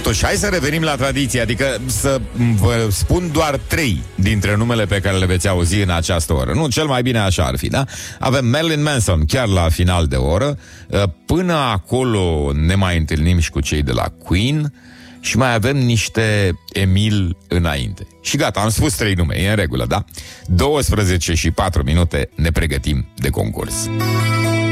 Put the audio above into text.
Totuși, hai să revenim la tradiție, adică să vă spun doar 3 dintre numele pe care le veți auzi în această oră. Nu, cel mai bine așa ar fi, da? Avem Marilyn Manson chiar la final de oră. Până acolo ne mai întâlnim și cu cei de la Queen și mai avem niște Emil înainte. Și gata, am spus 3 nume, e în regulă, da? 12 și 4 minute, ne pregătim de concurs.